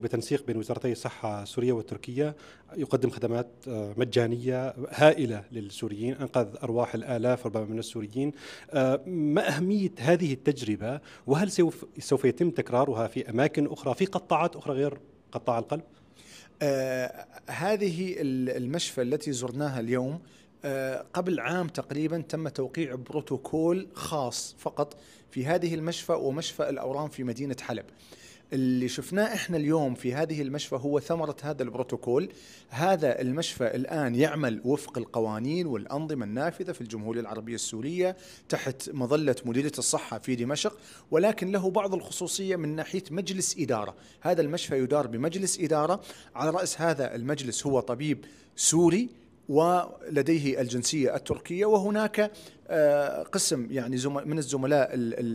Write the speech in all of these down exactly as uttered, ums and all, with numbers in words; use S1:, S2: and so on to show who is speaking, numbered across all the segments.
S1: بتنسيق بين وزارتي الصحة السورية والتركية يقدم خدمات مجانية هائلة للسوريين، أنقذ أرواح الآلاف ربما من السوريين. ما أهمية هذه التجربة، وهل سوف سوف يتم تكرارها في أماكن أخرى في قطاعات أخرى غير قطاع القلب؟
S2: آه هذه المشفى التي زرناها اليوم آه قبل عام تقريبا تم توقيع بروتوكول خاص فقط في هذه المشفى ومشفى الأورام في مدينة حلب. اللي شفناه احنا اليوم في هذه المشفى هو ثمرة هذا البروتوكول. هذا المشفى الآن يعمل وفق القوانين والأنظمة النافذة في الجمهورية العربية السورية تحت مظلة مديرية الصحة في دمشق، ولكن له بعض الخصوصية من ناحية مجلس إدارة. هذا المشفى يدار بمجلس إدارة، على رأس هذا المجلس هو طبيب سوري ولديه الجنسية التركية، وهناك قسم يعني من الزملاء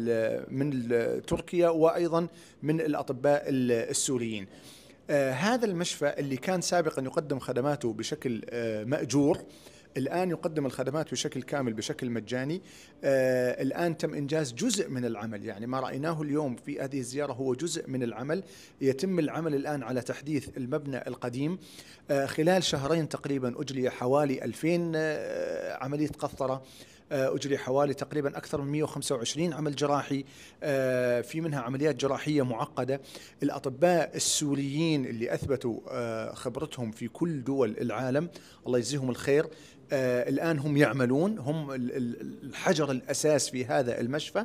S2: من تركيا وأيضا من الأطباء السوريين. هذا المشفى اللي كان سابقا يقدم خدماته بشكل مأجور الآن يقدم الخدمات بشكل كامل بشكل مجاني. آه الآن تم إنجاز جزء من العمل، يعني ما رأيناه اليوم في هذه الزيارة هو جزء من العمل. يتم العمل الآن على تحديث المبنى القديم. آه خلال شهرين تقريبا أجري حوالي ألفين آه عملية قسطرة، أجري حوالي تقريبا أكثر من مئة وخمسة وعشرين عمل جراحي، في منها عمليات جراحية معقدة. الأطباء السوريين اللي أثبتوا خبرتهم في كل دول العالم الله يجزيهم الخير، آه الآن هم يعملون، هم الحجر الأساس في هذا المشفى.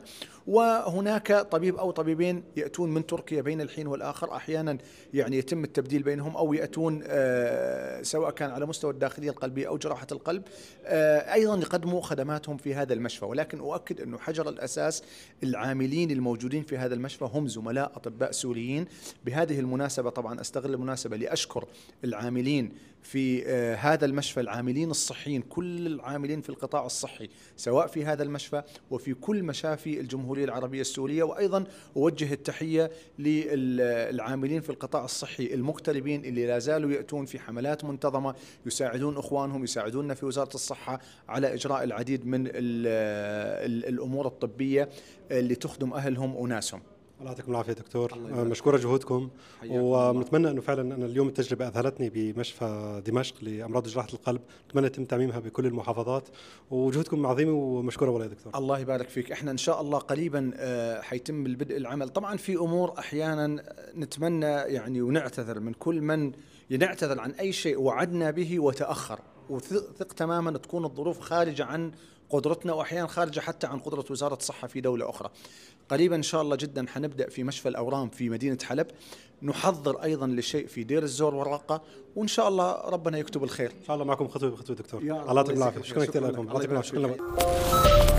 S2: وهناك طبيب أو طبيبين يأتون من تركيا بين الحين والآخر، أحيانا يعني يتم التبديل بينهم، أو يأتون آه سواء كان على مستوى الداخلية القلبية أو جراحة القلب، آه أيضا يقدموا خدماتهم في هذا المشفى. ولكن أؤكد أنه حجر الأساس العاملين الموجودين في هذا المشفى هم زملاء أطباء سوريين. بهذه المناسبة طبعا أستغل المناسبة لأشكر العاملين في آه هذا المشفى، العاملين الصحيين، كل العاملين في القطاع الصحي سواء في هذا المشفى وفي كل مشافي الجمهورية العربية السورية. وأيضا أوجه التحية للعاملين في القطاع الصحي المغتربين اللي لا زالوا يأتون في حملات منتظمة، يساعدون إخوانهم، يساعدوننا في وزارة الصحة على إجراء العديد من الأمور الطبية اللي تخدم أهلهم وناسهم.
S1: الله يعطيكم العافية دكتور، مشكورة جهودكم، ونتمنى أنه فعلا أنا اليوم التجربة أذهلتني بمشفى دمشق لأمراض جراحة القلب، نتمنى يتم تعميمها بكل المحافظات، وجهودكم عظيمة ومشكورة والله يا دكتور.
S2: الله يبارك فيك. احنا إن شاء الله قريبا حيتم البدء العمل. طبعا في أمور أحيانا نتمنى يعني ونعتذر من كل من نعتذر عن أي شيء وعدنا به وتأخر، وثق تماما تكون الظروف خارجة عن قدرتنا، وأحيانا خارجة حتى عن قدرة وزارة الصحة في دولة أخرى. قريبا إن شاء الله جدا حنبدأ في مشفى الأورام في مدينة حلب، نحضر أيضا لشيء في دير الزور والرقة، وإن شاء الله ربنا يكتب الخير.
S1: إن شاء الله معكم خطوة بخطوة دكتور. الله يعطيكم العافية، شكرا كثير لكم. الله يعطيكم العافية.